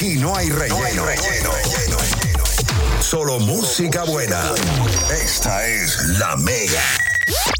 Aquí no hay relleno. Solo música buena. Esta es La Mega.